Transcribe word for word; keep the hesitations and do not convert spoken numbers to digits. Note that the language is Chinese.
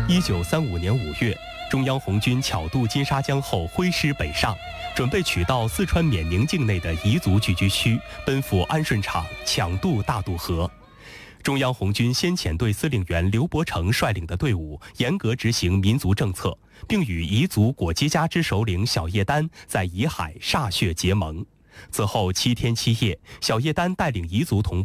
一九三五年五月，中央红军巧渡金沙江后挥师北上，准备取道四川缅宁境内的彝族聚居区，奔赴安顺场，抢渡大渡河。中央红军先遣队司令员刘伯承率领的队伍，严格执行民族政策，并与彝族果基家之首领小叶丹在彝海歃血结盟。此后七天七夜，小叶丹带领彝族同